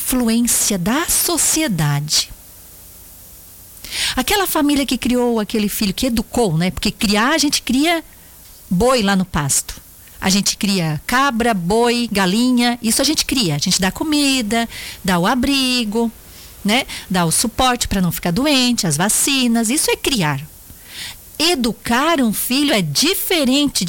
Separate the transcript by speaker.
Speaker 1: influência da sociedade. Aquela família que criou aquele filho, que educou, né? Porque criar, a gente cria boi lá no pasto. A gente cria cabra, boi, galinha, isso a gente cria. A gente dá comida, dá o abrigo, né? Dá o suporte para não ficar doente, as vacinas, isso é criar. Educar um filho é diferente